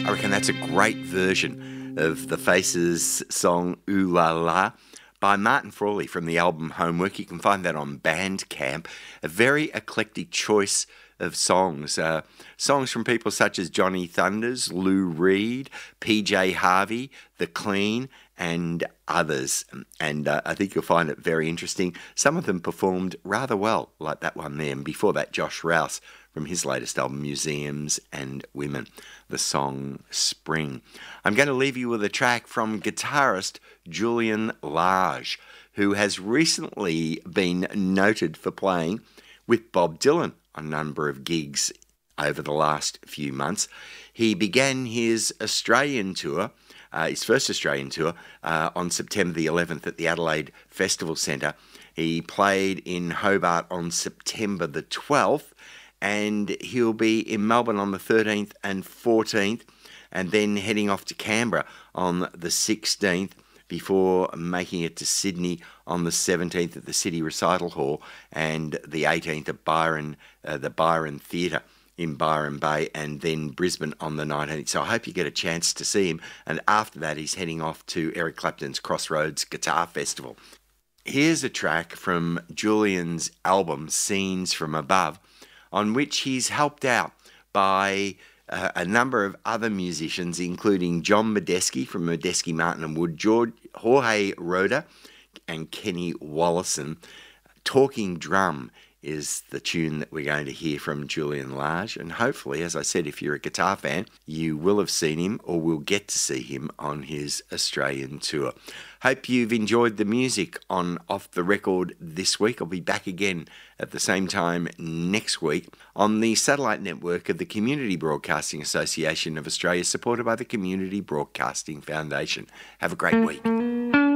I reckon that's a great version of the Faces song Ooh La La by Martin Frawley from the album Homework. You can find that on Bandcamp. A very eclectic choice of songs. Songs from people such as Johnny Thunders, Lou Reed, PJ Harvey, The Clean, and others. And I think you'll find it very interesting. Some of them performed rather well, like that one there. And before that, Josh Rouse from his latest album, Museums and Women, the song Spring. I'm going to leave you with a track from guitarist Julian Lage, who has recently been noted for playing with Bob Dylan on a number of gigs over the last few months. He began his Australian tour, his first Australian tour, on September the 11th at the Adelaide Festival Centre. He played in Hobart on September the 12th, and he'll be in Melbourne on the 13th and 14th, and then heading off to Canberra on the 16th, before making it to Sydney on the 17th at the City Recital Hall, and the 18th at the Byron Theatre in Byron Bay, and then Brisbane on the 19th. So I hope you get a chance to see him. And after that, he's heading off to Eric Clapton's Crossroads Guitar Festival. Here's a track from Julian's album, Scenes from Above, on which he's helped out by a number of other musicians, including John Medeski from Medeski, Martin and Wood, Jorge Roda and Kenny Wollison. Talking Drum is the tune that we're going to hear from Julian Lage. And hopefully, as I said, if you're a guitar fan, you will have seen him or will get to see him on his Australian tour. Hope you've enjoyed the music on Off the Record this week. I'll be back again at the same time next week on the satellite network of the Community Broadcasting Association of Australia, supported by the Community Broadcasting Foundation. Have a great week.